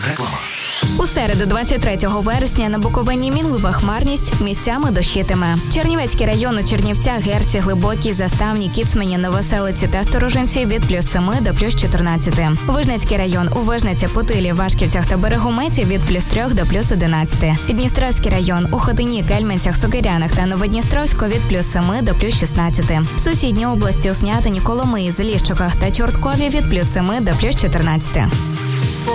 Реклама. У середу, 23 вересня, на Буковині мінлива хмарність, місцями дощитиме. Чернівецький район у Чернівцях, Герці, Глибокій, Заставні, Кіцмені, Новоселиці та Сторожинці від +7 до +14. Вижницький район у Вижниці, Путилі, Вашківцях та Берегометі від +3 до +11. Підністровський район у Хотині, Кельменцях, Сокирянах та Новодністровську від +7 до +16. Сусідні області у Снятині, Коломиї, Заліщуках та Чорткові від +7 до +14.